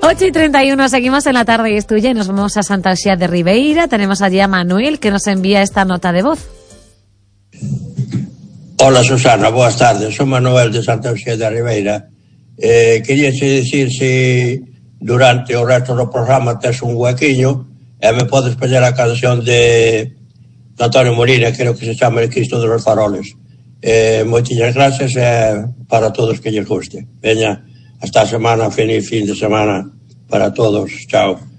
8:31, seguimos en La Tarde y es tuya y nos vamos a Santa Uxía de Ribeira. Tenemos allí a Manuel que nos envía esta nota de voz. Hola Susana, boas tardes, son Manuel de Santa Uxía de Ribeira. Quería decir si durante o resto do programa tes un huequiño e me podes pedir a canción de Antonio Molina, creo que se chama El Cristo de los Faroles. Moitinhas gracias para todos que lles guste. Veña, hasta a semana, feliz fin de semana para todos. Chao.